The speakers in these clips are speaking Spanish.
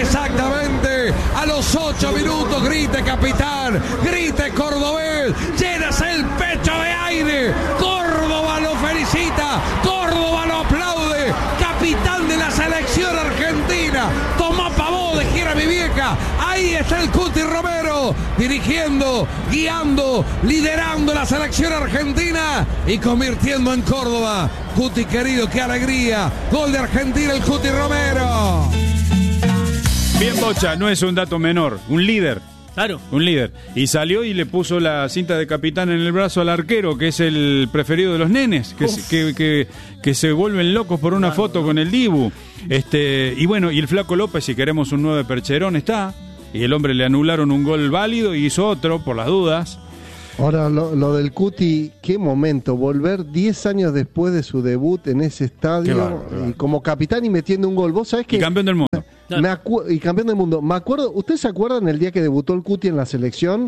Exactamente a los 8 minutos, grite capitán, grite cordobés, llenas el pecho de aire, Córdoba lo felicita, Córdoba lo aplaude, capitán de la selección argentina, Tomás Pavó de Gira mi vieja, ahí está el Cuti Romero, dirigiendo, guiando, liderando la selección argentina y convirtiendo en Córdoba. Cuti querido, qué alegría, gol de Argentina el Cuti Romero. Bien, Bocha, no es un dato menor, un líder. Claro. Un líder. Y salió y le puso la cinta de capitán en el brazo al arquero, que es el preferido de los nenes, que se vuelven locos por una foto con el Dibu. Y bueno, y el Flaco López, si queremos un 9 percherón, está. Y el hombre le anularon un gol válido y hizo otro, por las dudas. Ahora, lo del Cuti, qué momento, volver 10 años después de su debut en ese estadio, y como capitán y metiendo un gol. ¿Vos sabés que? Y campeón del mundo. Y campeón del mundo. Me acuerdo, ¿ustedes se acuerdan el día que debutó el Cuti en la selección?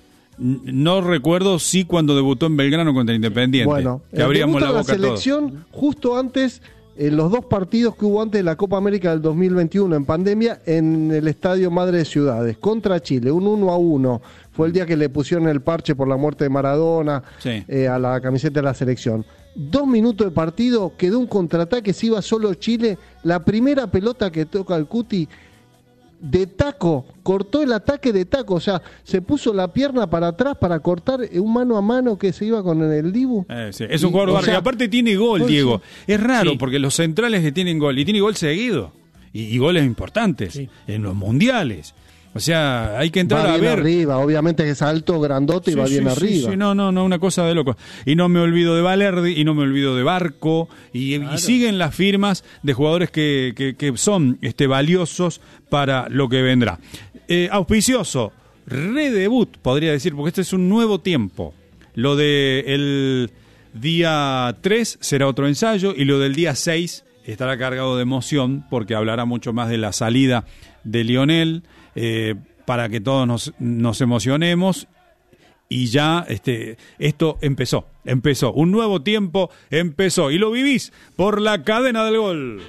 No recuerdo si cuando debutó en Belgrano contra Independiente. Bueno, que abríamos la boca la selección todos. Justo antes, en los 2 partidos que hubo antes de la Copa América del 2021 en pandemia, en el Estadio Madre de Ciudades, contra Chile, un 1-1. Fue el día que le pusieron el parche por la muerte de Maradona, sí, a la camiseta de la selección. 2 minutos de partido, quedó un contraataque, se iba solo Chile. La primera pelota que toca el Cuti, de taco, cortó el ataque de taco, o sea, se puso la pierna para atrás para cortar un mano a mano que se iba con el Dibu. Sí. Es un jugador barrio, aparte tiene gol, Diego. Sí. Es raro, porque los centrales que tienen gol, y tiene gol seguido, y goles importantes, en los mundiales. O sea, hay que entrar a ver. Arriba, obviamente que es alto, grandote y va bien arriba. Sí, no, una cosa de loco. Y no me olvido de Valerdi, y no me olvido de Barco, y siguen las firmas de jugadores que son valiosos para lo que vendrá. Auspicioso, redebut, podría decir, porque este es un nuevo tiempo. Lo de el día 3 será otro ensayo, y lo del día 6 estará cargado de emoción, porque hablará mucho más de la salida de Lionel, para que todos nos emocionemos. Y ya esto empezó, un nuevo tiempo empezó, y lo vivís por la cadena del gol.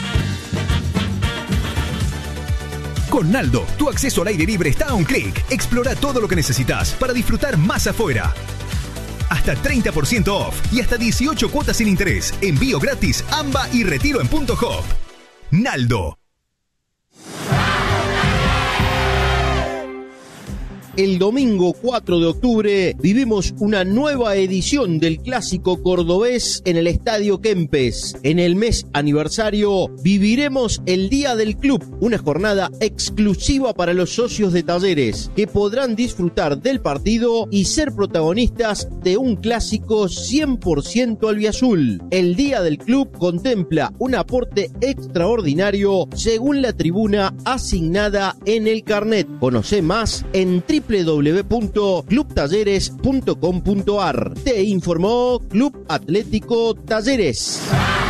Con Naldo, tu acceso al aire libre está a un clic. Explora todo lo que necesitas para disfrutar más afuera. Hasta 30% off y hasta 18 cuotas sin interés. Envío gratis, AMBA y retiro en Punto Hop. Naldo. El domingo 4 de octubre vivimos una nueva edición del Clásico Cordobés en el Estadio Kempes. En el mes aniversario viviremos el Día del Club, una jornada exclusiva para los socios de Talleres, que podrán disfrutar del partido y ser protagonistas de un clásico 100% albiazul. El Día del Club contempla un aporte extraordinario según la tribuna asignada en el carnet. Conoce más en www.clubtalleres.com.ar. Te informó Club Atlético Talleres.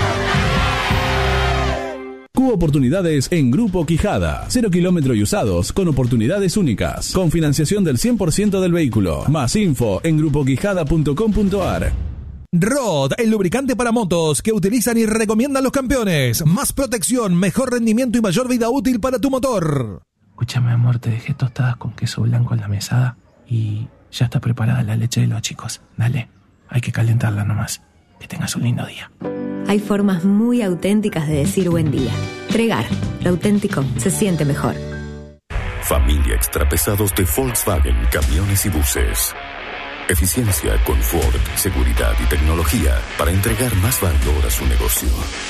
Cubo Oportunidades en Grupo Quijada. 0 kilómetros y usados con oportunidades únicas. Con financiación del 100% del vehículo. Más info en grupoquijada.com.ar. Rod, el lubricante para motos que utilizan y recomiendan los campeones. Más protección, mejor rendimiento y mayor vida útil para tu motor. Escúchame, amor, te dejé tostadas con queso blanco en la mesada y ya está preparada la leche de los chicos. Dale, hay que calentarla nomás. Que tengas un lindo día. Hay formas muy auténticas de decir buen día. Tregar, lo auténtico se siente mejor. Familia Extrapesados de Volkswagen, camiones y buses. Eficiencia, confort, seguridad y tecnología para entregar más valor a su negocio.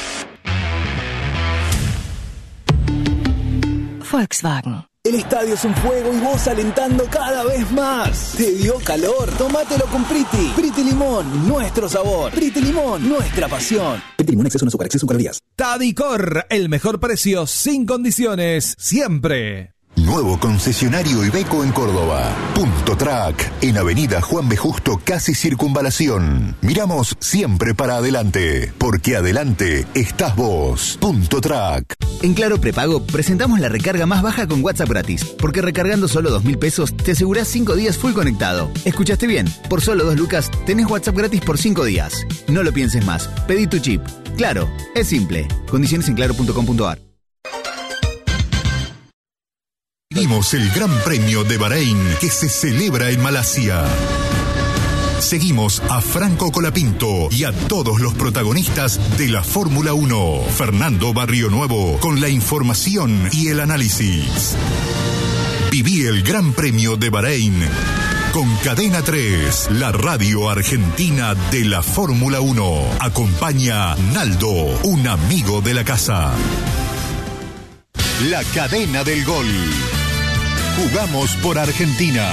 Volkswagen. El estadio es un fuego y vos alentando cada vez más. ¿Te dio calor? Tómatelo con Priti. Priti Limón, nuestro sabor. Priti Limón, nuestra pasión. Priti Limón, exceso en azúcar, exceso en calorías. Tadicor, el mejor precio sin condiciones, siempre. Nuevo concesionario Iveco en Córdoba. Punto Track, en Avenida Juan B. Justo, casi Circunvalación. Miramos siempre para adelante, porque adelante estás vos. Punto Track. En Claro Prepago presentamos la recarga más baja con WhatsApp gratis, porque recargando solo 2.000 pesos te asegurás 5 días full conectado. ¿Escuchaste bien? Por solo 2 lucas tenés WhatsApp gratis por 5 días. No lo pienses más, pedí tu chip. Claro, es simple. Condiciones en claro.com.ar. Vivimos el Gran Premio de Bahrein que se celebra en Malasia. Seguimos a Franco Colapinto y a todos los protagonistas de la Fórmula 1. Fernando Barrio Nuevo con la información y el análisis. Viví el Gran Premio de Bahrein con Cadena 3, la radio argentina de la Fórmula 1. Acompaña Naldo, un amigo de la casa. La cadena del gol. Jugamos por Argentina.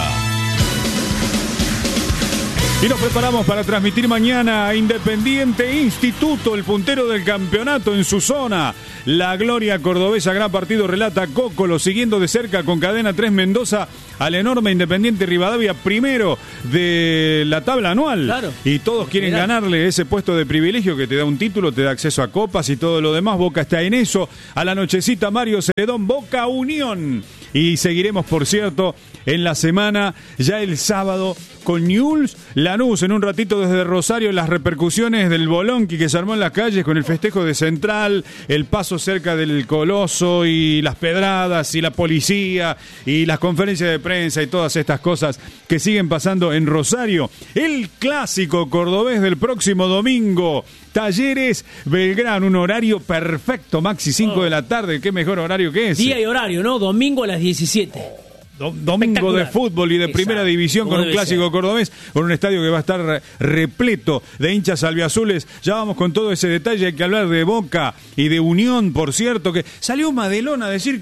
Y nos preparamos para transmitir mañana a Independiente Instituto, el puntero del campeonato en su zona. La gloria cordobesa, gran partido, relata Cócolo, siguiendo de cerca con Cadena 3 Mendoza al enorme Independiente Rivadavia, primero de la tabla anual. Claro. Y todos quieren ganarle ese puesto de privilegio que te da un título, te da acceso a copas y todo lo demás. Boca está en eso. A la nochecita, Mario Celedón, Boca Unión. Y seguiremos, por cierto, en la semana, ya el sábado, con Newell's Lanús. En un ratito desde Rosario, las repercusiones del bolonqui que se armó en las calles con el festejo de Central, el paso cerca del Coloso y las pedradas y la policía y las conferencias de prensa y todas estas cosas que siguen pasando en Rosario. El clásico cordobés del próximo domingo. Talleres Belgrano, un horario perfecto, Maxi, 5 de la tarde. Qué mejor horario que ese. Día y horario, ¿no? Domingo a las 17. Domingo de fútbol y de primera división con un clásico cordobés, con un estadio que va a estar repleto de hinchas albiazules. Ya vamos con todo ese detalle. Hay que hablar de Boca y de Unión, por cierto, que salió Madelón a decir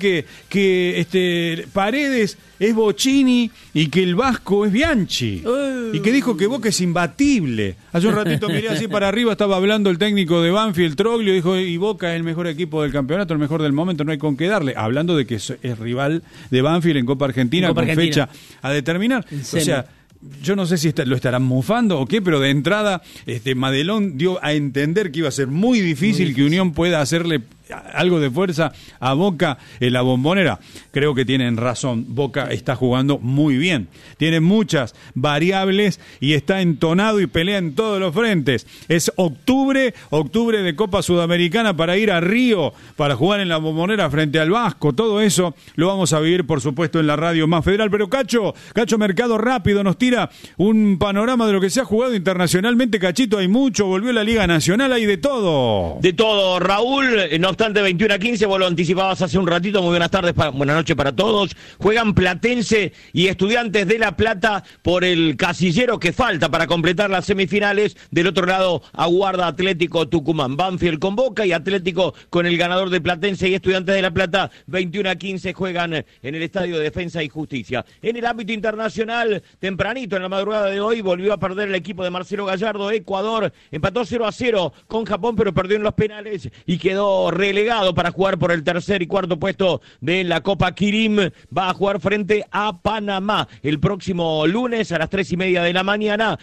que Paredes es Bocini y que el Vasco es Bianchi, y que dijo que Boca es imbatible. Hace un ratito miré así para arriba, estaba hablando el técnico de Banfield, Troglio, dijo, y Boca es el mejor equipo del campeonato, el mejor del momento, no hay con qué darle, hablando de que es rival de Banfield en Copa Argentina, fecha a determinar. O sea, yo no sé si lo estarán mufando o qué, pero de entrada Madelón dio a entender que iba a ser muy difícil que Unión pueda hacerle algo de fuerza a Boca en la Bombonera. Creo que tienen razón, Boca está jugando muy bien, tiene muchas variables y está entonado y pelea en todos los frentes. Es octubre de Copa Sudamericana para ir a Río, para jugar en la Bombonera frente al Vasco. Todo eso lo vamos a vivir, por supuesto, en la radio más federal. Pero Cacho Mercado rápido nos tira un panorama de lo que se ha jugado internacionalmente. Cachito, hay mucho, volvió la Liga Nacional, hay de todo. De todo, Raúl. No obstante, 21-15, vos lo anticipabas hace un ratito. Muy buenas tardes, buenas noches para todos. Juegan Platense y Estudiantes de La Plata por el casillero que falta para completar las semifinales. Del otro lado, aguarda Atlético Tucumán. Banfield con Boca y Atlético con el ganador de Platense y Estudiantes de La Plata. 21-15 juegan en el Estadio de Defensa y Justicia. En el ámbito internacional, tempranito en la madrugada de hoy, volvió a perder el equipo de Marcelo Gallardo. Ecuador empató 0-0 con Japón, pero perdió en los penales y quedó relegado para jugar por el tercer y cuarto puesto de la Copa Quirim. Va a jugar frente a Panamá el próximo lunes a las 3:30 de la mañana.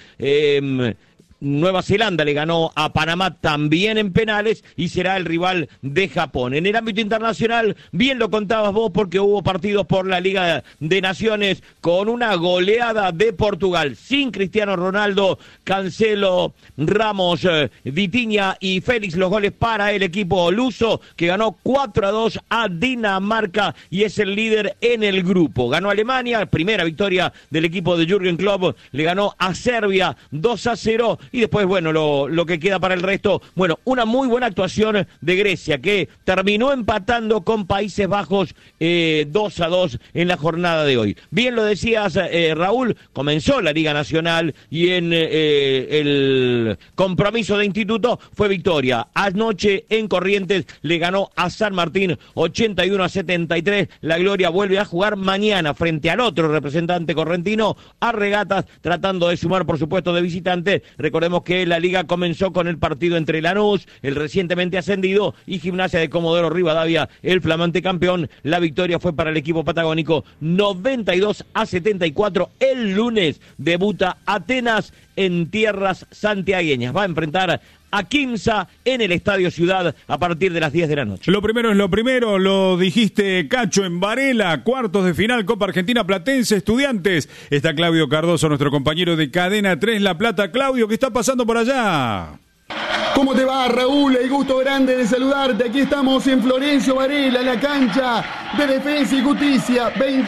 Nueva Zelanda le ganó a Panamá también en penales y será el rival de Japón. En el ámbito internacional, bien lo contabas vos, porque hubo partidos por la Liga de Naciones con una goleada de Portugal. Sin Cristiano Ronaldo, Cancelo, Ramos, Vitinha y Félix, los goles para el equipo luso, que ganó 4-2 a Dinamarca y es el líder en el grupo. Ganó Alemania, primera victoria del equipo de Jürgen Klopp, le ganó a Serbia 2-0. Y después, bueno, lo que queda para el resto, bueno, una muy buena actuación de Grecia, que terminó empatando con Países Bajos 2-2 en la jornada de hoy. Bien lo decías, Raúl, comenzó la Liga Nacional y en el compromiso de Instituto fue victoria. Anoche en Corrientes le ganó a San Martín 81-73. La Gloria vuelve a jugar mañana frente al otro representante correntino, a Regatas, tratando de sumar, por supuesto, de visitante. Recordemos que la liga comenzó con el partido entre Lanús, el recientemente ascendido, y Gimnasia de Comodoro Rivadavia, el flamante campeón. La victoria fue para el equipo patagónico 92-74. El lunes debuta Atenas en tierras santiagueñas. Va a enfrentar a Quimsa en el Estadio Ciudad a partir de las 10 de la noche. Lo primero es lo primero, lo dijiste, Cacho, en Varela, cuartos de final, Copa Argentina, Platense, Estudiantes. Está Claudio Cardoso, nuestro compañero de Cadena 3 La Plata. Claudio, ¿qué está pasando por allá? ¿Cómo te va, Raúl? El gusto grande de saludarte. Aquí estamos en Florencio Varela, en la cancha de Defensa y Justicia.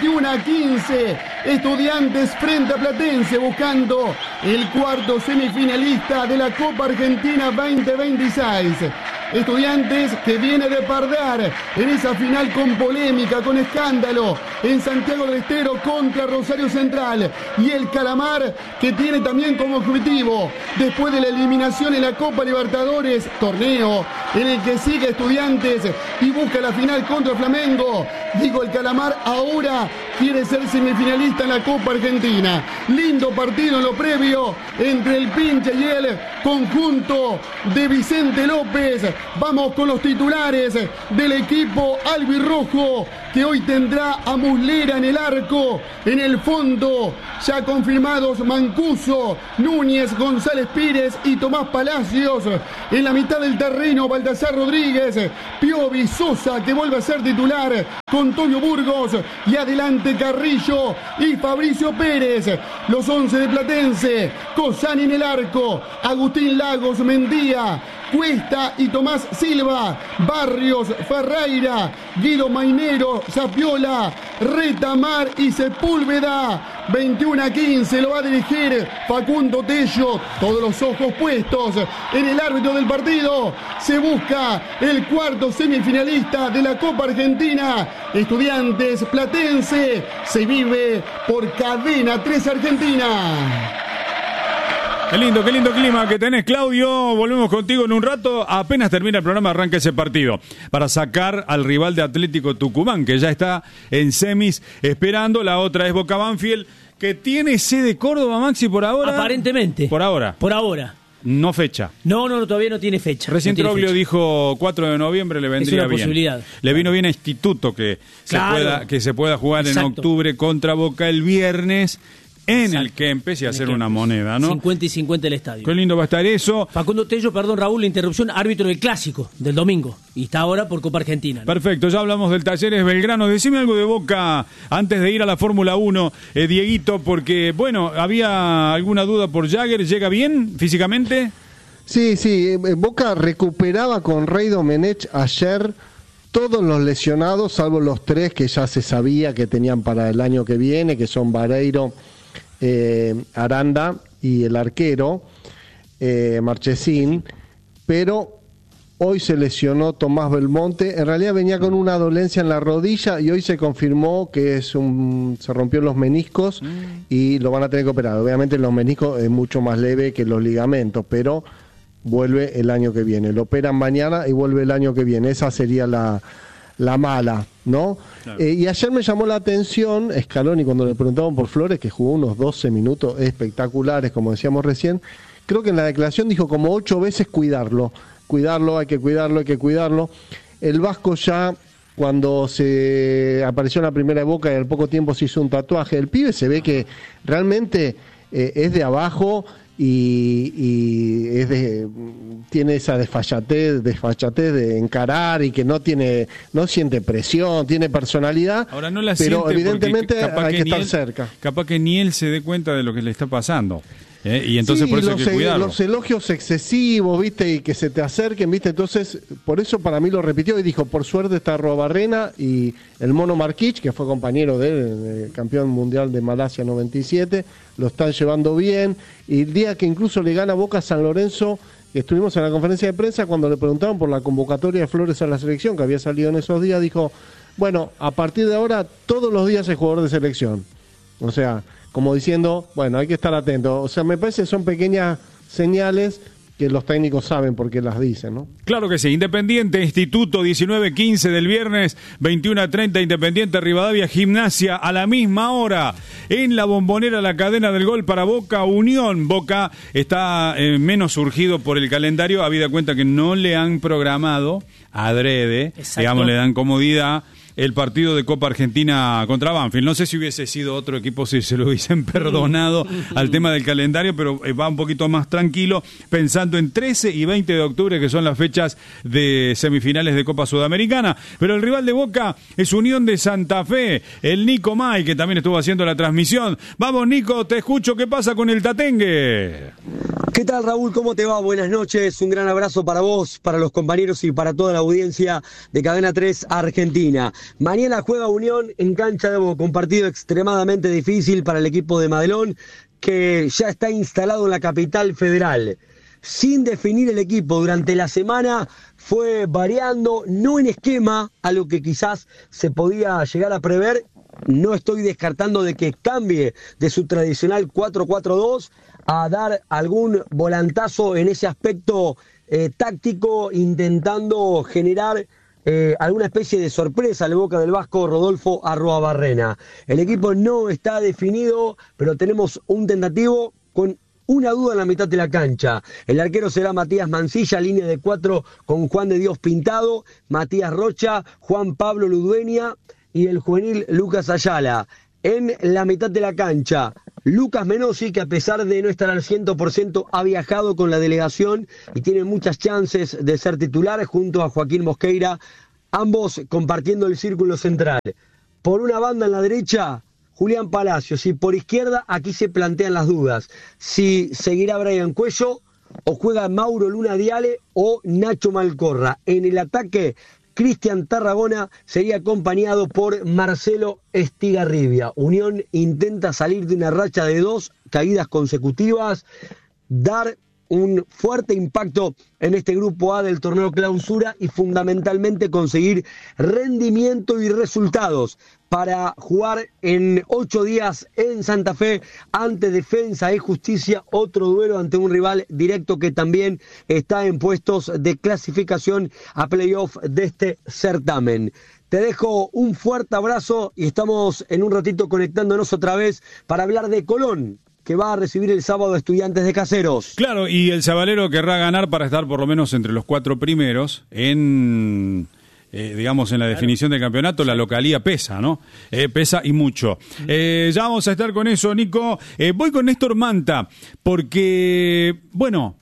21-15. Estudiantes frente a Platense buscando el cuarto semifinalista de la Copa Argentina 2026. Estudiantes que viene de perder en esa final con polémica, con escándalo, en Santiago del Estero contra Rosario Central. Y el Calamar que tiene también como objetivo, después de la eliminación en la Copa Libertadores, torneo en el que sigue Estudiantes y busca la final contra Flamengo. Digo, el Calamar ahora quiere ser semifinalista en la Copa Argentina. Lindo partido en lo previo entre el Pinche y el conjunto de Vicente López. Vamos con los titulares del equipo albirrojo, que hoy tendrá a Muslera en el arco. En el fondo, ya confirmados Mancuso, Núñez, González Pires y Tomás Palacios. En la mitad del terreno, Baltasar Rodríguez, Piovi, Sosa, que vuelve a ser titular, con Toño Burgos, y adelante Carrillo y Fabricio Pérez. Los 11 de Platense, Cosani en el arco, Agustín Lagos, Mendía, Cuesta y Tomás Silva, Barrios, Ferreira, Guido Mainero, Zapiola, Retamar y Sepúlveda. 21-15 lo va a dirigir Facundo Tello. Todos los ojos puestos en el árbitro del partido. Se busca el cuarto semifinalista de la Copa Argentina. Estudiantes Platense. Se vive por Cadena 3 Argentina. Qué lindo clima que tenés, Claudio. Volvemos contigo en un rato. Apenas termina el programa, arranca ese partido para sacar al rival de Atlético Tucumán, que ya está en semis esperando. La otra es Boca Banfield, que tiene sede Córdoba, Maxi, por ahora. Aparentemente. Por ahora. Por ahora. No fecha. No, todavía no tiene fecha. Recién no Troglio fecha. Dijo 4 de noviembre le vendría es una bien. Posibilidad. Le vino bien a Instituto que se pueda jugar en octubre contra Boca el viernes. En el Kempes y hacer una moneda, ¿no? 50 y 50 el estadio. Qué lindo va a estar eso. Facundo Tello, perdón, Raúl, la interrupción, árbitro del Clásico del domingo. Y está ahora por Copa Argentina, ¿no? Perfecto, ya hablamos del Talleres Belgrano. Decime algo de Boca antes de ir a la Fórmula 1, Dieguito, porque, bueno, había alguna duda por Jagger. ¿Llega bien físicamente? Sí, Boca recuperaba con Rey Domenech ayer todos los lesionados, salvo los 3 que ya se sabía que tenían para el año que viene, que son Vareiro, Aranda y el arquero Marchesín, pero hoy se lesionó Tomás Belmonte. En realidad venía con una dolencia en la rodilla y hoy se confirmó que se rompió los meniscos y lo van a tener que operar. Obviamente los meniscos es mucho más leve que los ligamentos, pero vuelve el año que viene. Lo operan mañana y vuelve el año que viene. Esa sería la mala, ¿no? Claro. Y ayer me llamó la atención Scaloni cuando le preguntaban por Flores, que jugó unos 12 minutos espectaculares, como decíamos recién. Creo que en la declaración dijo como 8 veces cuidarlo, hay que cuidarlo. El Vasco ya, cuando se apareció en la primera de Boca y al poco tiempo se hizo un tatuaje, el pibe se ve que realmente es de abajo y tiene esa desfachatez de encarar y que no siente presión, tiene personalidad. Ahora no la pero siente, evidentemente hay que estar cerca. Capaz que ni él se dé cuenta de lo que le está pasando. Y entonces por eso hay que cuidarlo. Los elogios excesivos, ¿viste? Y que se te acerquen, ¿viste? Entonces, por eso para mí lo repitió y dijo, por suerte está Robarrena y el Mono Marquich, que fue compañero del campeón mundial de Malasia 97, lo están llevando bien. Y el día que incluso le gana Boca a San Lorenzo, estuvimos en la conferencia de prensa cuando le preguntaban por la convocatoria de Flores a la selección, que había salido en esos días, dijo, bueno, a partir de ahora todos los días es jugador de selección. O sea, como diciendo, bueno, hay que estar atento. O sea, me parece que son pequeñas señales que los técnicos saben por qué las dicen, ¿no? Claro que sí. Independiente, Instituto, 19:15 del viernes, 21:30, Independiente, Rivadavia, Gimnasia, a la misma hora. En la Bombonera, la cadena del gol para Boca Unión. Boca está menos surgido por el calendario, habida cuenta que no le han programado adrede, digamos, le dan comodidad el partido de Copa Argentina contra Banfield. No sé si hubiese sido otro equipo si se lo hubiesen perdonado al tema del calendario, pero va un poquito más tranquilo, pensando en 13 y 20 de octubre, que son las fechas de semifinales de Copa Sudamericana. Pero el rival de Boca es Unión de Santa Fe, el Nico May, que también estuvo haciendo la transmisión. Vamos, Nico, te escucho. ¿Qué pasa con el Tatengue? ¿Qué tal, Raúl? ¿Cómo te va? Buenas noches. Un gran abrazo para vos, para los compañeros y para toda la audiencia de Cadena 3 Argentina. Mañana juega Unión en cancha de Boca, un partido extremadamente difícil para el equipo de Madelón, que ya está instalado en la capital federal. Sin definir el equipo durante la semana, fue variando, no en esquema, a lo que quizás se podía llegar a prever. No estoy descartando de que cambie de su tradicional 4-4-2 a dar algún volantazo en ese aspecto táctico, intentando generar alguna especie de sorpresa al Boca del Vasco Rodolfo Arruabarrena. El equipo no está definido, pero tenemos un tentativo con una duda en la mitad de la cancha. El arquero será Matías Mancilla, línea de 4 con Juan de Dios Pintado, Matías Rocha, Juan Pablo Ludueña y el juvenil Lucas Ayala. En la mitad de la cancha, Lucas Menossi, que a pesar de no estar al 100%, ha viajado con la delegación y tiene muchas chances de ser titular junto a Joaquín Mosqueira, ambos compartiendo el círculo central. Por una banda en la derecha, Julián Palacios, y por izquierda aquí se plantean las dudas. Si seguirá Brian Cuello o juega Mauro Luna Diale o Nacho Malcorra. En el ataque, Cristian Tarragona sería acompañado por Marcelo Estigarribia. Unión intenta salir de una racha de 2 caídas consecutivas, dar un fuerte impacto en este grupo A del torneo clausura y fundamentalmente conseguir rendimiento y resultados para jugar en 8 días en Santa Fe ante Defensa y Justicia, otro duelo ante un rival directo que también está en puestos de clasificación a playoff de este certamen. Te dejo un fuerte abrazo y estamos en un ratito conectándonos otra vez para hablar de Colón, que va a recibir el sábado a Estudiantes de Caseros. Claro, y el Sabalero querrá ganar para estar por lo menos entre los 4 primeros en... digamos, en la definición del campeonato. La localía pesa, ¿no? Pesa y mucho. Ya vamos a estar con eso, Nico. Voy con Néstor Manta, porque, bueno,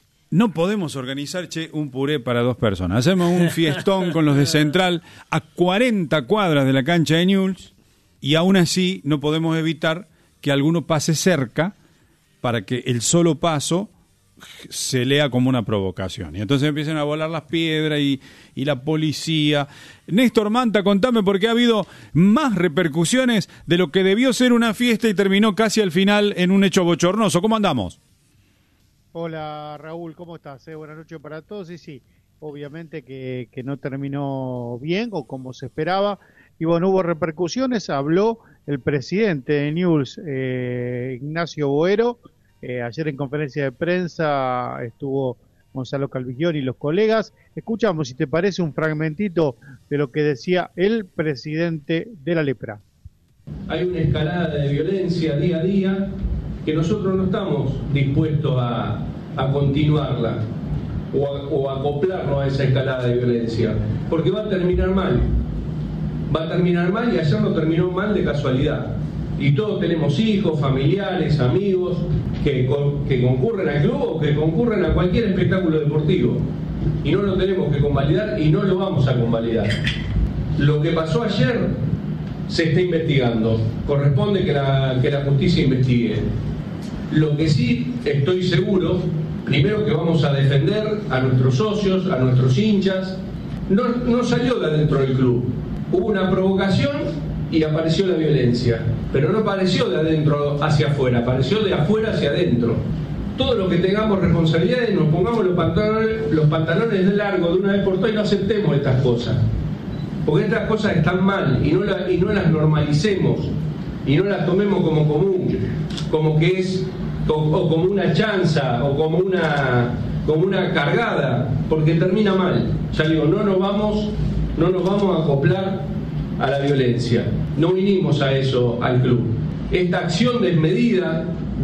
no podemos organizar, un puré para 2 personas. Hacemos un fiestón con los de Central a 40 cuadras de la cancha de Newell's y aún así no podemos evitar que alguno pase cerca para que el solo paso se lea como una provocación. Y entonces empiezan a volar las piedras y la policía. Néstor Manta, contame, porque ha habido más repercusiones de lo que debió ser una fiesta y terminó casi al final en un hecho bochornoso. ¿Cómo andamos? Hola, Raúl, ¿cómo estás? Buenas noches para todos. Y sí, obviamente que no terminó bien o como se esperaba. Y bueno, hubo repercusiones. Habló el presidente de Newell's, Ignacio Boero. Ayer en conferencia de prensa estuvo Gonzalo Calvigión y los colegas. Escuchamos, si te parece, un fragmentito de lo que decía el presidente de la Lepra. Hay una escalada de violencia día a día que nosotros no estamos dispuestos a continuarla o a acoplarnos a esa escalada de violencia, porque va a terminar mal. Va a terminar mal y ayer no terminó mal de casualidad. Y todos tenemos hijos, familiares, amigos que concurren al club o que concurren a cualquier espectáculo deportivo. Y no lo tenemos que convalidar y no lo vamos a convalidar. Lo que pasó ayer se está investigando. Corresponde que la justicia investigue. Lo que sí estoy seguro, primero que vamos a defender a nuestros socios, a nuestros hinchas. No salió de adentro del club. Hubo una provocación y apareció la violencia, pero no apareció de adentro hacia afuera, apareció de afuera hacia adentro. Todo lo que tengamos responsabilidades, nos pongamos los pantalones de largo de una vez por todas y no aceptemos estas cosas, porque estas cosas están mal y no las normalicemos y no las tomemos como común, como que es o como una chanza o como una cargada, porque termina mal. Ya digo, no nos vamos a acoplar a la violencia. No vinimos a eso al club. Esta acción desmedida,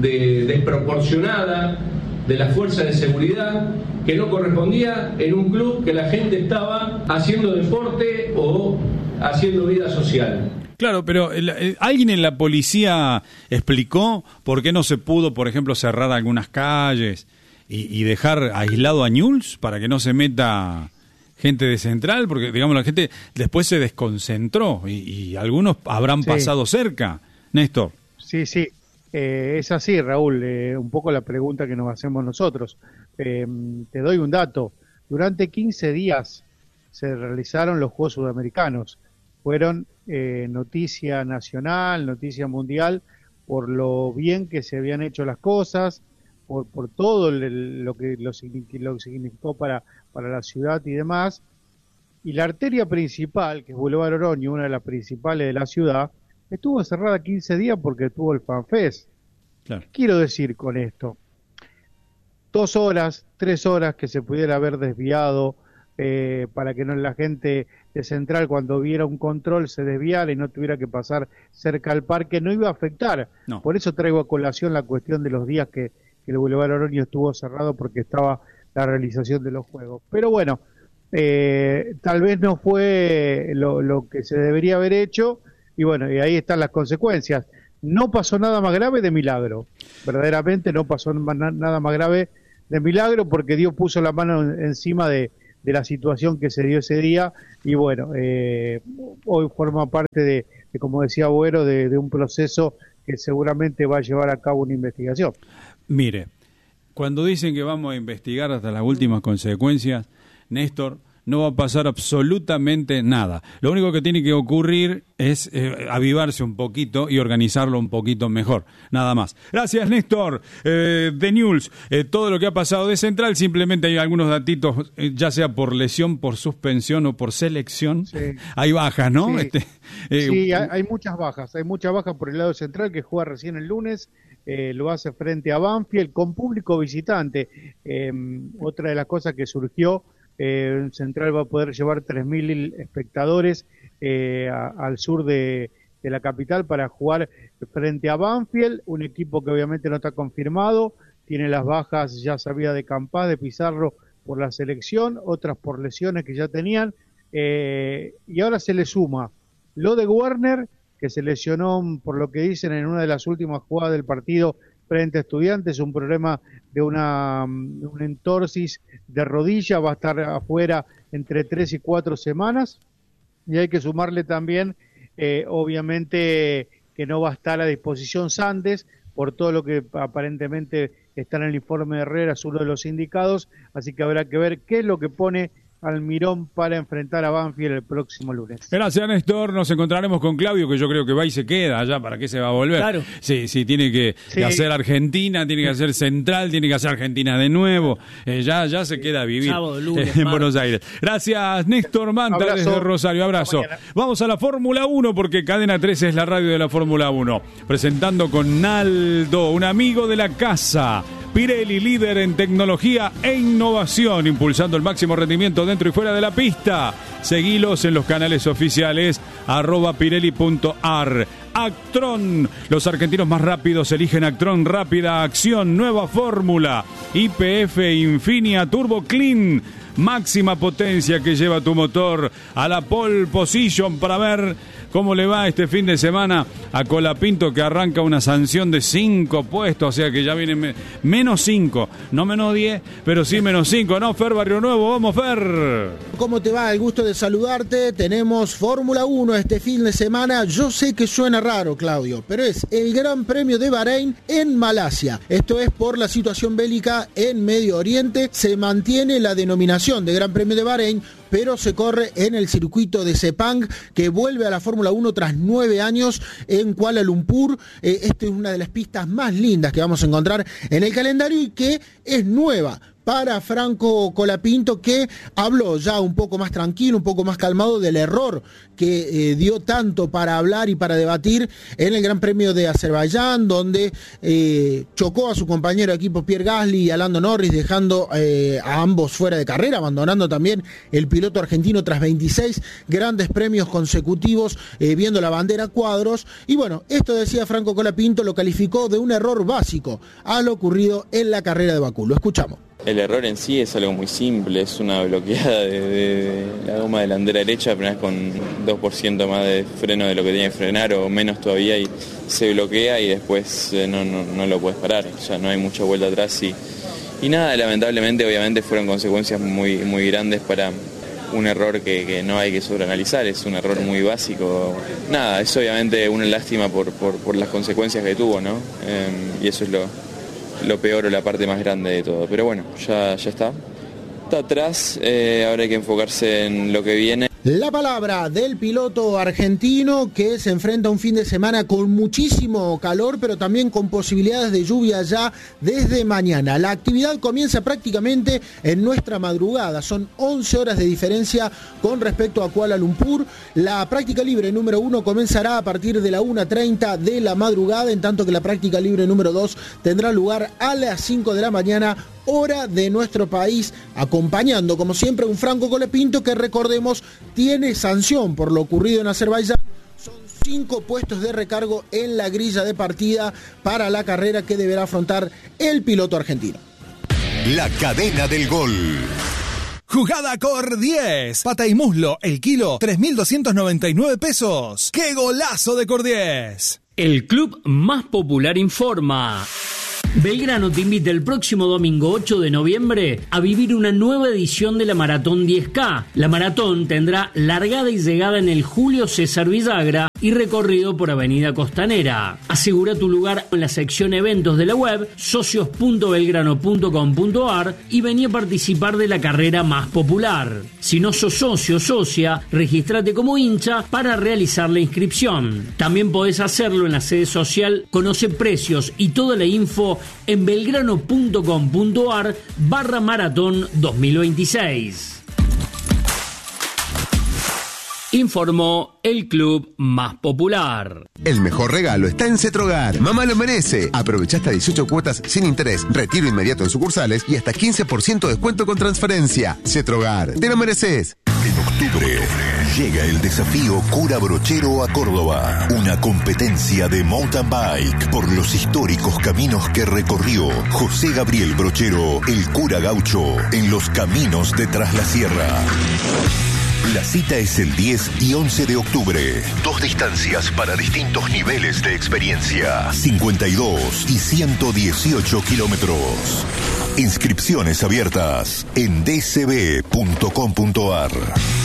desproporcionada de la fuerza de seguridad, que no correspondía en un club que la gente estaba haciendo deporte o haciendo vida social. Claro, pero ¿alguien en la policía explicó por qué no se pudo, por ejemplo, cerrar algunas calles y dejar aislado a Newell's para que no se meta gente de Central? Porque, digamos, la gente después se desconcentró y algunos habrán pasado cerca, Néstor. Sí. Es así, Raúl, un poco la pregunta que nos hacemos nosotros. Te doy un dato. Durante 15 días se realizaron los Juegos Sudamericanos. Fueron noticia nacional, noticia mundial, por lo bien que se habían hecho las cosas, por todo lo que significó para la ciudad y demás. Y la arteria principal, que es Boulevard Oroño, una de las principales de la ciudad, estuvo cerrada 15 días porque tuvo el FanFest. Claro. ¿Qué quiero decir con esto? 2 horas, 3 horas que se pudiera haber desviado para que no la gente de Central, cuando viera un control, se desviara y no tuviera que pasar cerca al parque, no iba a afectar. No. Por eso traigo a colación la cuestión de los días que el Boulevard Oroño estuvo cerrado porque estaba la realización de los juegos. Pero bueno, tal vez no fue lo que se debería haber hecho, y bueno, y ahí están las consecuencias. No pasó nada más grave de milagro, verdaderamente no pasó nada más grave de milagro, porque Dios puso la mano encima de la situación que se dio ese día, y bueno, hoy forma parte de como decía Agüero, de un proceso que seguramente va a llevar a cabo una investigación. Mire, cuando dicen que vamos a investigar hasta las últimas consecuencias, Néstor, no va a pasar absolutamente nada. Lo único que tiene que ocurrir es avivarse un poquito y organizarlo un poquito mejor, nada más. Gracias, Néstor. The News, todo lo que ha pasado de Central, simplemente hay algunos datitos, ya sea por lesión, por suspensión o por selección. Sí. Hay bajas, ¿no? Sí, sí, hay muchas bajas por el lado Central, que juega recién el lunes. Lo hace frente a Banfield con público visitante. Otra de las cosas que surgió, Central va a poder llevar 3.000 espectadores al sur de la capital para jugar frente a Banfield, un equipo que obviamente no está confirmado, tiene las bajas ya sabidas de Campás, de Pizarro por la selección, otras por lesiones que ya tenían, y ahora se le suma lo de Werner, que se lesionó, por lo que dicen, en una de las últimas jugadas del partido frente a Estudiantes, un problema de un entorsis de rodilla, va a estar afuera entre 3 y 4 semanas, y hay que sumarle también, obviamente, que no va a estar a disposición Sandes, por todo lo que aparentemente está en el informe de Herrera, es uno de los indicados, así que habrá que ver qué es lo que pone Almirón para enfrentar a Banfield el próximo lunes. Gracias, Néstor. Nos encontraremos con Claudio, que yo creo que va y se queda allá. ¿Para qué se va a volver? Claro. Sí, tiene que hacer Argentina, tiene que hacer Central, tiene que hacer Argentina de nuevo. Ya se queda a vivir sábado, lunes, en Buenos Aires. Gracias, Néstor Manta, abrazo. Desde Rosario. Abrazo. Vamos a la Fórmula 1, porque Cadena 13 es la radio de la Fórmula 1. Presentando con Naldo, un amigo de la casa. Pirelli, líder en tecnología e innovación, impulsando el máximo rendimiento dentro y fuera de la pista. Seguilos en los canales oficiales @pirelli.ar. Actron, los argentinos más rápidos eligen Actron, rápida acción, nueva fórmula. YPF Infinia Turbo Clean, máxima potencia que lleva tu motor a la pole position, para ver cómo le va este fin de semana a Colapinto, que arranca una sanción de 5 puestos, o sea que ya viene menos 5, no menos 10, pero sí menos 5, ¿no? Fer Barrio Nuevo, vamos, Fer. ¿Cómo te va? El gusto de saludarte. Tenemos Fórmula 1 este fin de semana. Yo sé que suena raro, Claudio, pero es el Gran Premio de Bahrein en Malasia. Esto es por la situación bélica en Medio Oriente. Se mantiene la denominación de Gran Premio de Bahrein, pero se corre en el circuito de Sepang, que vuelve a la Fórmula 1 tras 9 años en Kuala Lumpur. Esta es una de las pistas más lindas que vamos a encontrar en el calendario y que es nueva para Franco Colapinto, que habló ya un poco más tranquilo, un poco más calmado del error que dio tanto para hablar y para debatir en el Gran Premio de Azerbaiyán, donde chocó a su compañero de equipo Pierre Gasly y a Lando Norris, dejando a ambos fuera de carrera, abandonando también el piloto argentino tras 26 grandes premios consecutivos, viendo la bandera cuadros. Y bueno, esto decía Franco Colapinto, lo calificó de un error básico a lo ocurrido en la carrera de Bakú. Lo escuchamos. El error en sí es algo muy simple, es una bloqueada de la goma delantera derecha, apenas con 2% más de freno de lo que tiene que frenar o menos todavía, y se bloquea y después no lo puedes parar, ya no hay mucha vuelta atrás y nada, lamentablemente obviamente fueron consecuencias muy grandes para un error que no hay que sobreanalizar, es un error muy básico. Nada, es obviamente una lástima por las consecuencias que tuvo, ¿no? Y eso es lo peor o la parte más grande de todo. Pero bueno, ya está. Está atrás, ahora hay que enfocarse en lo que viene. La palabra del piloto argentino que se enfrenta a un fin de semana con muchísimo calor, pero también con posibilidades de lluvia ya desde mañana. La actividad comienza prácticamente en nuestra madrugada. Son 11 horas de diferencia con respecto a Kuala Lumpur. La práctica libre número 1 comenzará a partir de la 1:30 de la madrugada, en tanto que la práctica libre número 2 tendrá lugar a las 5 de la mañana, hora de nuestro país, acompañando como siempre un Franco Colapinto que, recordemos, tiene sanción por lo ocurrido en Azerbaiyán. Son 5 puestos de recargo en la grilla de partida para la carrera que deberá afrontar el piloto argentino. La cadena del gol. Jugada Cor 10. Pata y muslo, el kilo, 3.299 pesos. ¡Qué golazo de Cor 10! El club más popular informa. Belgrano te invita el próximo domingo 8 de noviembre a vivir una nueva edición de la Maratón 10K. La maratón tendrá largada y llegada en el Julio César Villagra y recorrido por Avenida Costanera. Asegura tu lugar en la sección eventos de la web socios.belgrano.com.ar y vení a participar de la carrera más popular. Si no sos socio o socia, regístrate como hincha para realizar la inscripción. También podés hacerlo en la sede social. Conoce precios y toda la info en belgrano.com.ar/maratón 2026. Informó el club más popular. El mejor regalo está en Cetrogar. Mamá lo merece. Aprovecha hasta 18 cuotas sin interés, retiro inmediato en sucursales y hasta 15% de descuento con transferencia. Cetrogar, te lo mereces. En octubre llega el desafío Cura Brochero a Córdoba. Una competencia de mountain bike por los históricos caminos que recorrió José Gabriel Brochero, el cura gaucho, en los caminos de Tras la Sierra. La cita es el 10 y 11 de octubre. 2 distancias para distintos niveles de experiencia. 52 y 118 kilómetros. Inscripciones abiertas en dcb.com.ar.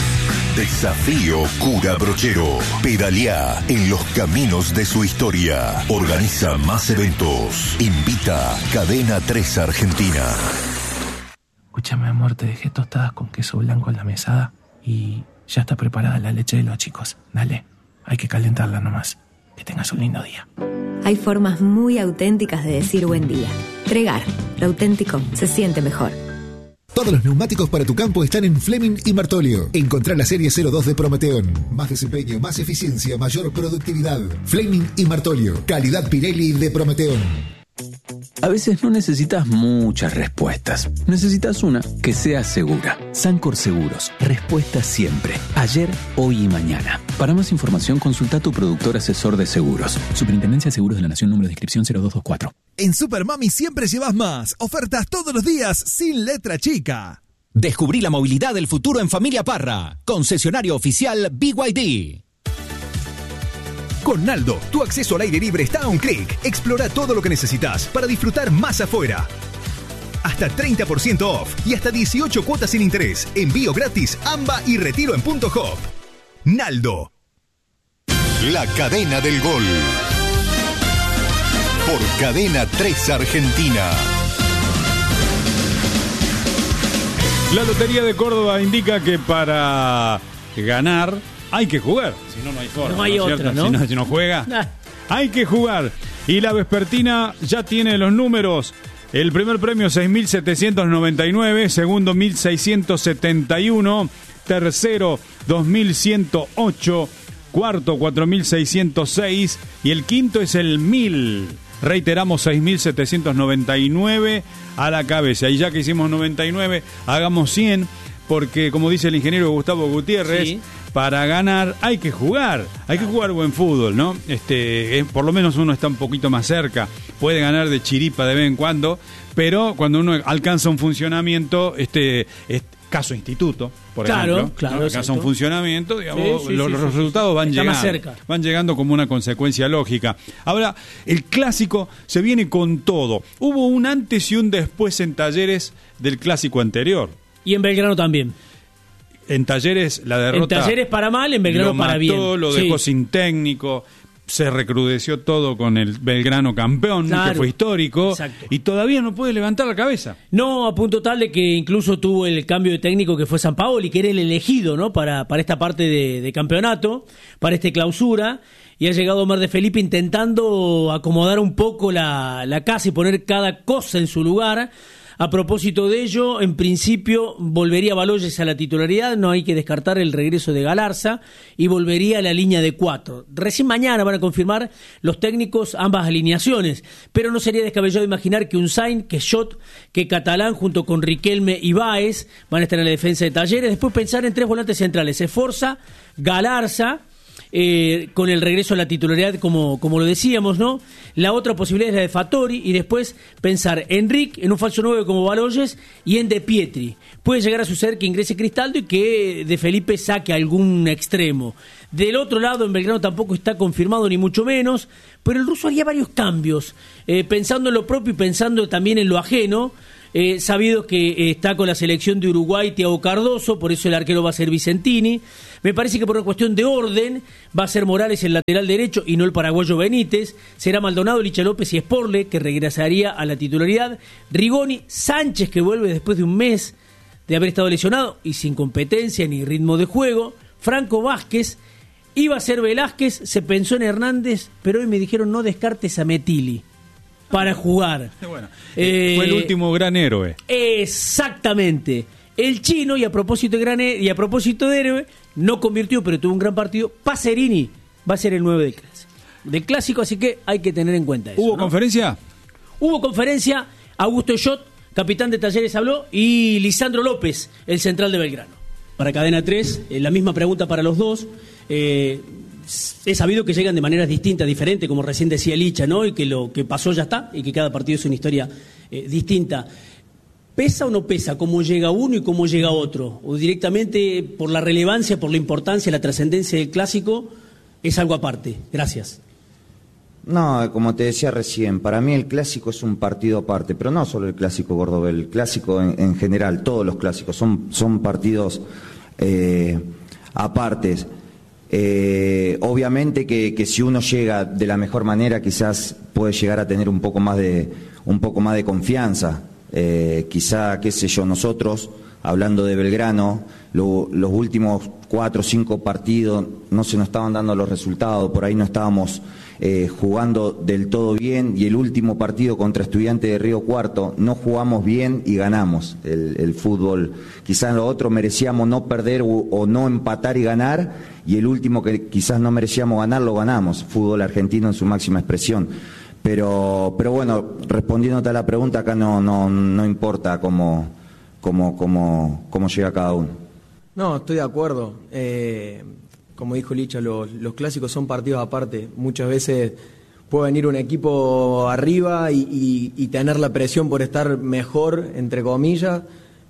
Desafío Cura Brochero. Pedaleá en los caminos de su historia. Organiza más eventos. Invita Cadena 3 Argentina. Escúchame, amor, te dejé tostadas con queso blanco en la mesada y ya está preparada la leche de los chicos. Dale, hay que calentarla nomás. Que tengas un lindo día. Hay formas muy auténticas de decir buen día. Tregar, lo auténtico se siente mejor. Todos los neumáticos para tu campo están en Fleming y Martolio. Encontrá la serie 02 de Prometeon. Más desempeño, más eficiencia, mayor productividad. Fleming y Martolio. Calidad Pirelli de Prometeon. A veces no necesitas muchas respuestas. Necesitas una que sea segura. Sancor Seguros. Respuesta siempre. Ayer, hoy y mañana. Para más información, consulta a tu productor asesor de seguros. Superintendencia de Seguros de la Nación, número de inscripción 0224. En Supermami siempre llevas más. Ofertas todos los días sin letra chica. Descubrí la movilidad del futuro en Familia Parra. Concesionario oficial BYD. Con Naldo, tu acceso al aire libre está a un clic. Explora todo lo que necesitas para disfrutar más afuera. Hasta 30% off y hasta 18 cuotas sin interés. Envío gratis, AMBA y retiro en Punto Hop. Naldo. La cadena del gol. Por Cadena 3 Argentina. La Lotería de Córdoba indica que para ganar hay que jugar. Si no, no hay forma. No hay otra, ¿no? Si no juega, hay que jugar. Y la vespertina ya tiene los números. El primer premio 6.799, segundo 1.671, tercero 2.108, cuarto 4.606 y el quinto es el 1.000. Reiteramos, 6.799 a la cabeza. Y ya que hicimos 99, hagamos 100, porque como dice el ingeniero Gustavo Gutiérrez, sí, para ganar hay que jugar buen fútbol, ¿no? Por lo menos uno está un poquito más cerca, puede ganar de chiripa de vez en cuando, pero cuando uno alcanza un funcionamiento, caso instituto, por ejemplo, ¿no? Alcanza un funcionamiento, digamos, sí, los resultados van llegando como una consecuencia lógica. Ahora, el clásico se viene con todo. Hubo un antes y un después en Talleres del clásico anterior. Y en Belgrano también. En Talleres la derrota. En Talleres para mal, en Belgrano para bien. Lo dejó sin técnico. Se recrudeció todo con el Belgrano campeón, claro, que fue histórico. Exacto. Y todavía no puede levantar la cabeza. No, a punto tal de que incluso tuvo el cambio de técnico que fue Sampaoli, que era el elegido, ¿no? Para esta parte de campeonato, para esta clausura. Y ha llegado Omar de Felipe intentando acomodar un poco la casa y poner cada cosa en su lugar. A propósito de ello, en principio volvería Baloyes a la titularidad, no hay que descartar el regreso de Galarza y volvería a la línea de 4. Recién mañana van a confirmar los técnicos ambas alineaciones, pero no sería descabellado imaginar que Unzain, que Schott, que Catalán junto con Riquelme y Báez van a estar en la defensa de Talleres. Después pensar en 3 volantes centrales, Esforza, Galarza, con el regreso a la titularidad como lo decíamos, ¿no? La otra posibilidad es la de Fattori y después pensar en Rick, en un falso 9 como Baloyes y en De Pietri. Puede llegar a suceder que ingrese Cristaldo y que De Felipe saque algún extremo. Del otro lado, en Belgrano tampoco está confirmado ni mucho menos, pero el ruso haría varios cambios, pensando en lo propio y pensando también en lo ajeno. Sabido que está con la selección de Uruguay Thiago Cardoso, por eso el arquero va a ser Vicentini. Me parece que por una cuestión de orden va a ser Morales el lateral derecho y no el paraguayo Benítez. Será Maldonado, Licha López y Sporle, que regresaría a la titularidad. Rigoni, Sánchez, que vuelve después de un mes de haber estado lesionado y sin competencia ni ritmo de juego. Franco Vázquez, iba a ser Velázquez, se pensó en Hernández, pero hoy me dijeron no descartes a Metilli para jugar. Bueno, fue el último gran héroe. Exactamente. El chino, y a propósito de héroe, no convirtió, pero tuvo un gran partido. Pacerini va a ser el 9 del clásico, así que hay que tener en cuenta eso. ¿Hubo conferencia? Hubo conferencia. Augusto Schott, capitán de Talleres, habló, y Lisandro López, el central de Belgrano. Para Cadena 3, la misma pregunta para los dos. He sabido que llegan de maneras distintas, diferentes, como recién decía Licha, ¿no? Y que lo que pasó ya está, y que cada partido es una historia distinta. ¿Pesa o no pesa cómo llega uno y cómo llega otro? ¿O directamente por la relevancia, por la importancia, la trascendencia del clásico, es algo aparte? Gracias. No, como te decía recién, para mí el clásico es un partido aparte, pero no solo el clásico cordobés, el clásico en general, todos los clásicos son partidos apartes. Obviamente que si uno llega de la mejor manera quizás puede llegar a tener un poco más de confianza, quizá, qué sé yo, nosotros hablando de Belgrano, los últimos 4 o 5 partidos no se nos estaban dando los resultados, por ahí no estábamos jugando del todo bien, y el último partido contra Estudiantes de Río Cuarto no jugamos bien y ganamos el fútbol. Quizás lo otro merecíamos no perder o no empatar y ganar, y el último que quizás no merecíamos ganar lo ganamos, fútbol argentino en su máxima expresión. Pero bueno, respondiéndote a la pregunta, acá no importa cómo llega cada uno. No, estoy de acuerdo. Como dijo Licha, los clásicos son partidos aparte. Muchas veces puede venir un equipo arriba y tener la presión por estar mejor, entre comillas,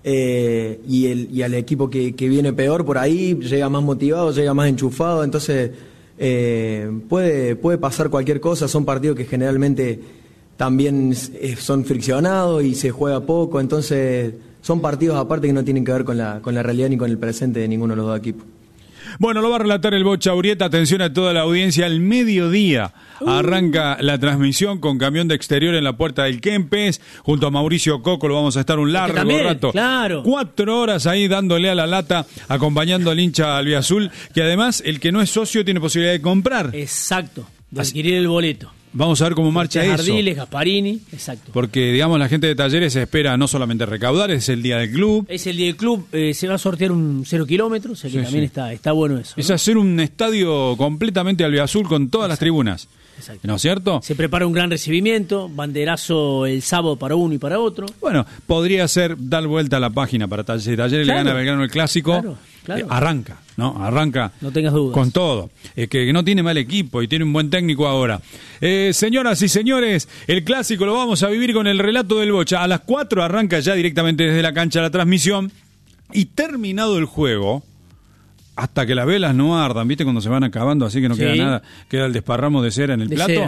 y al equipo que viene peor por ahí llega más motivado, llega más enchufado. Entonces puede pasar cualquier cosa. Son partidos que generalmente también son friccionados y se juega poco. Entonces son partidos aparte que no tienen que ver con la realidad ni con el presente de ninguno de los dos equipos. Bueno, lo va a relatar el Bocha Urieta. Atención a toda la audiencia. Al mediodía arranca la transmisión con camión de exterior en la puerta del Kempes. Junto a Mauricio Coco lo vamos a estar un largo rato. Claro. 4 horas ahí dándole a la lata, acompañando al hincha albiazul, que además el que no es socio tiene posibilidad de comprar. Exacto, de adquirir el boleto. Vamos a ver cómo marcha eso. Ardiles, Gasparini, exacto. Porque, digamos, la gente de Talleres espera no solamente recaudar, es el día del club. Es el día del club, se va a sortear un 0 kilómetros, o sea que también está bueno eso, ¿no? Es hacer un estadio completamente albiazul con todas las tribunas. Exacto. ¿No es cierto? Se prepara un gran recibimiento, banderazo el sábado para uno y para otro. Bueno, podría ser dar vuelta a la página para Talleres. Talleres le gana a Belgrano el clásico. Claro. Arranca, ¿no? Arranca. No tengas dudas. Con todo. Que no tiene mal equipo y tiene un buen técnico ahora. Señoras y señores, el clásico lo vamos a vivir con el relato del Bocha. A las 4 arranca ya directamente desde la cancha la transmisión. Y terminado el juego, hasta que las velas no ardan, ¿viste? Cuando se van acabando, así que no queda nada, queda el desparramo de cera en el plato.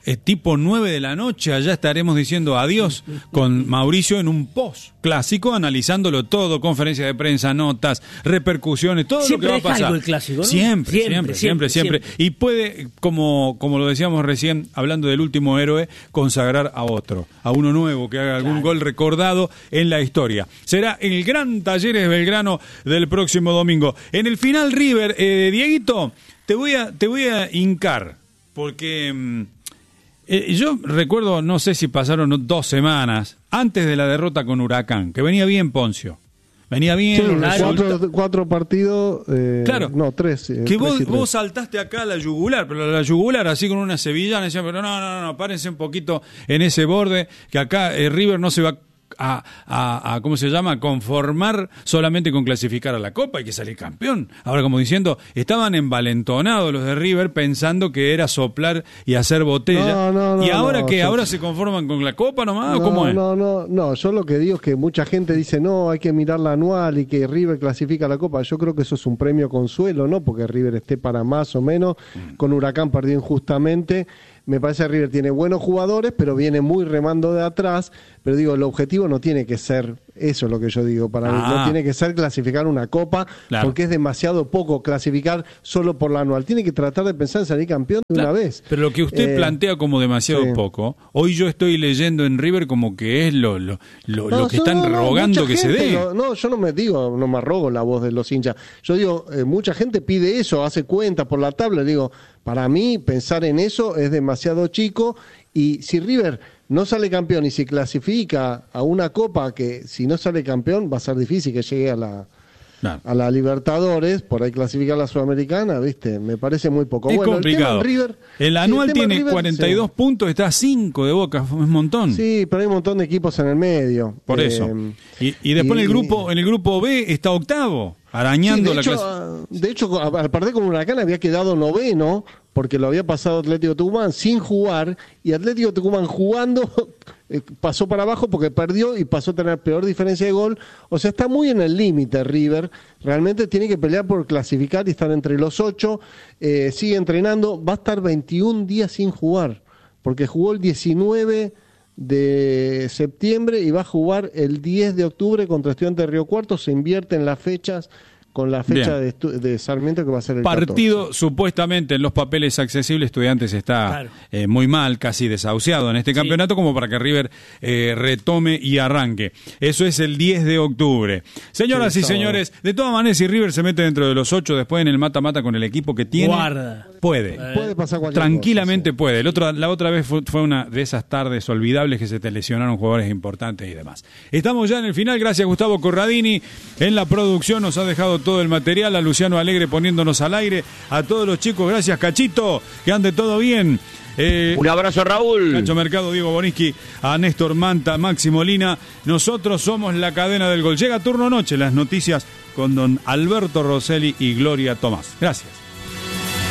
tipo 9 de la noche, allá estaremos diciendo adiós con Mauricio en un post clásico, analizándolo todo, conferencia de prensa, notas, repercusiones, todo siempre lo que va a pasar. Algo el clásico, ¿no? Siempre. Y puede, como lo decíamos recién, hablando del último héroe, consagrar a otro, a uno nuevo que haga algún gol recordado en la historia. Será el gran Talleres Belgrano del próximo domingo. En el final, River, Dieguito, te voy a hincar, porque yo recuerdo, no sé si pasaron 2 semanas antes de la derrota con Huracán, que venía bien Poncio. Venía bien. Sí, 4 partidos. Claro. No, 3. Que vos saltaste acá a la yugular, pero la yugular así con una sevillana, decían, pero no, párense un poquito en ese borde, que acá River no se va a ¿cómo se llama? Conformar solamente con clasificar a la Copa, hay que salir campeón. Ahora, como diciendo, estaban envalentonados los de River pensando que era soplar y hacer botella. ¿Y ahora qué? ¿Ahora se conforman con la Copa nomás? ¿Cómo es? No, yo lo que digo es que mucha gente dice, no, hay que mirar la anual y que River clasifica a la Copa. Yo creo que eso es un premio consuelo, ¿no? Porque River esté para más o menos, con Huracán perdió injustamente. Me parece que River tiene buenos jugadores, pero viene muy remando de atrás. Pero digo, el objetivo no tiene que ser, eso es lo que yo digo, para mí, no tiene que ser clasificar una Copa, porque es demasiado poco clasificar solo por la anual. Tiene que tratar de pensar en salir campeón de una vez. Pero lo que usted plantea como demasiado poco, hoy yo estoy leyendo en River como que es lo que están rogando que se dé. Yo no me arrogo la voz de los hinchas. Yo digo, mucha gente pide eso, hace cuentas por la tabla, digo, para mí pensar en eso es demasiado chico, y si River no sale campeón y se clasifica a una Copa, que si no sale campeón va a ser difícil que llegue a la Libertadores, por ahí clasificar a la Sudamericana, ¿viste? Me parece muy poco. Es complicado. El anual tiene River, 42 puntos, está a 5 de Boca, es un montón. Sí, pero hay un montón de equipos en el medio. Por eso. Y después en el grupo B está octavo, arañando la clase. De hecho, al perder con Huracán había quedado 9º, porque lo había pasado Atlético Tucumán sin jugar, y Atlético Tucumán jugando pasó para abajo porque perdió y pasó a tener peor diferencia de gol. O sea, está muy en el límite River. Realmente tiene que pelear por clasificar y estar entre los 8. Sigue entrenando. Va a estar 21 días sin jugar, porque jugó el 19 de septiembre y va a jugar el 10 de octubre contra Estudiantes de Río Cuarto. Se invierte en las fechas, con la fecha de Sarmiento, que va a ser el partido 14. Supuestamente en los papeles accesibles. Estudiantes está muy mal, casi desahuciado en este campeonato, como para que River retome y arranque. Eso es el 10 de octubre. Señoras y señores, de todas maneras, si River se mete dentro de los 8 después en el mata-mata con el equipo que tiene, puede pasar cualquier tranquilamente cosa, puede. La otra vez fue una de esas tardes olvidables que se te lesionaron jugadores importantes y demás. Estamos ya en el final. Gracias Gustavo Corradini en la producción, nos ha dejado todo el material, a Luciano Alegre poniéndonos al aire, a todos los chicos, gracias Cachito, que ande todo bien. Un abrazo, Raúl. Cacho Mercado, Diego Boniski, a Néstor Manta, Maxi Molina. Nosotros somos la cadena del gol. Llega turno noche, las noticias con don Alberto Rosselli y Gloria Tomás. Gracias.